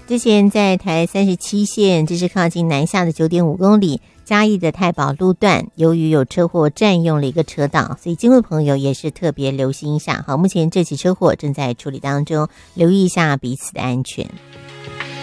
之前在台37线，这是靠近南下的 9.5 公里，嘉义的太保路段，由于有车祸占用了一个车道，所以经过朋友也是特别留心一下。好，目前这起车祸正在处理当中，留意一下彼此的安全。